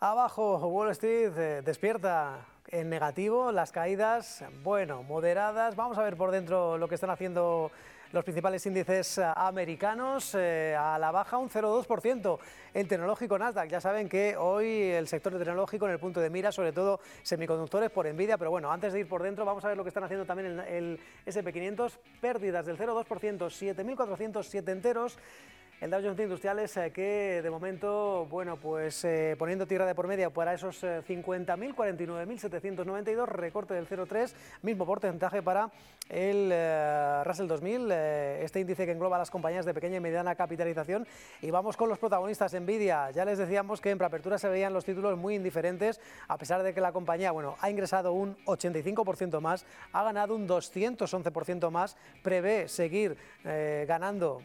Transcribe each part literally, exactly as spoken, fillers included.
Abajo, Wall Street eh, despierta en negativo, las caídas, bueno, moderadas. Vamos a ver por dentro lo que están haciendo los principales índices americanos. Eh, a la baja un cero coma dos por ciento. El tecnológico Nasdaq, ya saben que hoy el sector tecnológico en el punto de mira, sobre todo semiconductores por Nvidia, pero bueno, antes de ir por dentro vamos a ver lo que están haciendo también el, el ese and pe quinientos, pérdidas del cero coma dos por ciento, siete mil cuatrocientos siete enteros. El Dow Jones Industriales eh, que de momento, bueno, pues eh, poniendo tierra de por medio para esos eh, cincuenta mil cuarenta y nueve mil setecientos noventa y dos, recorte del cero coma tres, mismo porcentaje para el eh, Russell dos mil, eh, este índice que engloba a las compañías de pequeña y mediana capitalización. Y vamos con los protagonistas. Nvidia, ya les decíamos que en preapertura se veían los títulos muy indiferentes, a pesar de que la compañía, bueno, ha ingresado un ochenta y cinco por ciento más, ha ganado un doscientos once por ciento más, prevé seguir eh, ganando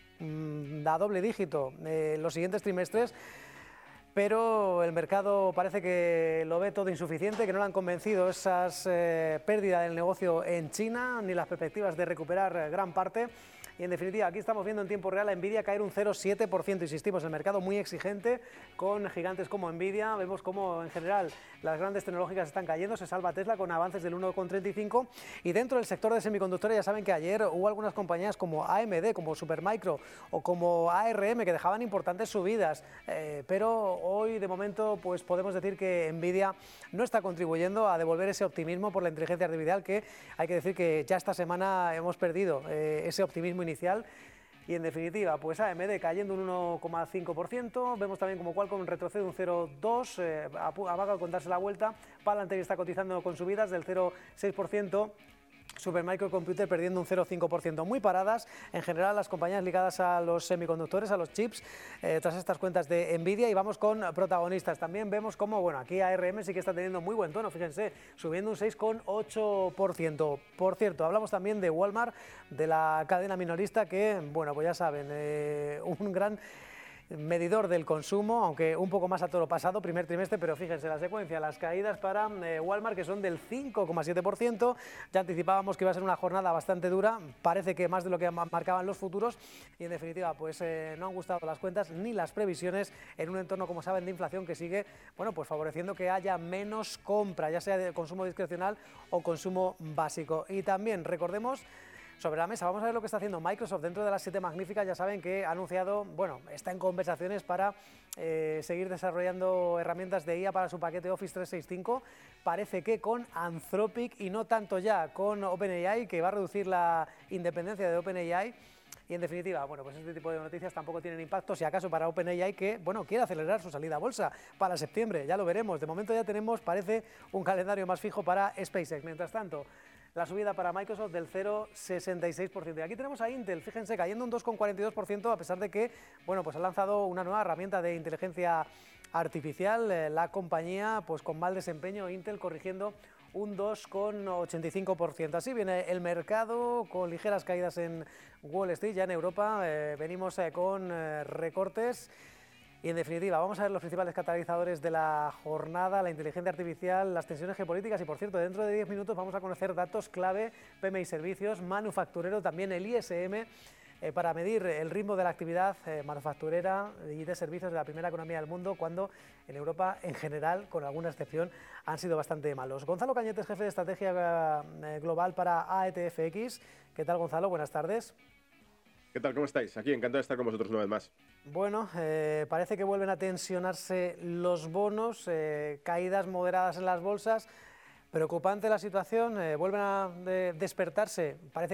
a doble dígito en eh, los siguientes trimestres, pero el mercado parece que lo ve todo insuficiente, que no le han convencido esas eh, pérdidas del negocio en China, ni las perspectivas de recuperar eh, gran parte. Y en definitiva, aquí estamos viendo en tiempo real a Nvidia caer un cero coma siete por ciento. Insistimos, el mercado muy exigente con gigantes como Nvidia. Vemos cómo en general las grandes tecnológicas están cayendo. Se salva Tesla con avances del uno coma treinta y cinco. Y dentro del sector de semiconductores ya saben que ayer hubo algunas compañías como A M D, como Supermicro o como A R M que dejaban importantes subidas. Eh, pero hoy de momento pues podemos decir que Nvidia no está contribuyendo a devolver ese optimismo por la inteligencia artificial, que hay que decir que ya esta semana hemos perdido eh, ese optimismo inicial. Y en definitiva, pues A M D cayendo un uno coma cinco por ciento, vemos también como Qualcomm retrocede un cero coma dos por ciento, eh, abajo al contarse la vuelta. Palantir está cotizando con subidas del cero coma seis por ciento. Supermicro Computer perdiendo un cero coma cinco por ciento. Muy paradas en general las compañías ligadas a los semiconductores, a los chips, eh, tras estas cuentas de Nvidia. Y vamos con protagonistas. También vemos como, bueno, aquí A R M sí que está teniendo muy buen tono, fíjense, subiendo un seis coma ocho por ciento. Por cierto, hablamos también de Walmart, de la cadena minorista, que, bueno, pues ya saben, eh, un gran medidor del consumo, aunque un poco más a todo lo pasado, primer trimestre, pero fíjense la secuencia, las caídas para eh, Walmart, que son del cinco coma siete por ciento, ya anticipábamos que iba a ser una jornada bastante dura, parece que más de lo que marcaban los futuros, y en definitiva, pues eh, no han gustado las cuentas ni las previsiones en un entorno, como saben, de inflación que sigue, bueno, pues favoreciendo que haya menos compra, ya sea de consumo discrecional o consumo básico. Y también, recordemos, sobre la mesa, vamos a ver lo que está haciendo Microsoft dentro de las siete magníficas. Ya saben que ha anunciado, bueno, está en conversaciones para eh, seguir desarrollando herramientas de I A para su paquete Office trescientos sesenta y cinco. Parece que con Anthropic y no tanto ya con OpenAI, que va a reducir la independencia de OpenAI. Y en definitiva, bueno, pues este tipo de noticias tampoco tienen impacto, si acaso para OpenAI, que, bueno, quiere acelerar su salida a bolsa para septiembre, ya lo veremos. De momento ya tenemos, parece, un calendario más fijo para SpaceX. Mientras tanto, la subida para Microsoft del cero coma sesenta y seis por ciento. Y aquí tenemos a Intel, fíjense, cayendo un dos coma cuarenta y dos por ciento, a pesar de que, bueno, pues ha lanzado una nueva herramienta de inteligencia artificial. Eh, la compañía, pues con mal desempeño, Intel corrigiendo un dos coma ochenta y cinco por ciento. Así viene el mercado, con ligeras caídas en Wall Street. Ya en Europa eh, venimos eh, con eh, recortes. Y en definitiva, vamos a ver los principales catalizadores de la jornada: la inteligencia artificial, las tensiones geopolíticas. Y por cierto, dentro de diez minutos vamos a conocer datos clave, P M I servicios, manufacturero, también el I S M, eh, para medir el ritmo de la actividad eh, manufacturera y de servicios de la primera economía del mundo, cuando en Europa en general, con alguna excepción, han sido bastante malos. Gonzalo Cañetes, jefe de estrategia eh, global para A E T F X. ¿Qué tal, Gonzalo? Buenas tardes. ¿Qué tal? ¿Cómo estáis? Aquí, encantado de estar con vosotros una vez más. Bueno, eh, parece que vuelven a tensionarse los bonos, eh, caídas moderadas en las bolsas. Preocupante la situación, eh, vuelven a de despertarse. Parece